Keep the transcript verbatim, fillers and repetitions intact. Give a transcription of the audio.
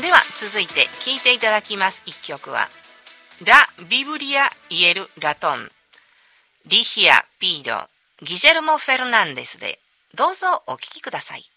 では続いて聴いていただきます一曲はラ・ビブリア・イエル・ラトン、リヒア・ピード、ギジェルモ・フェルナンデスでどうぞお聴きください。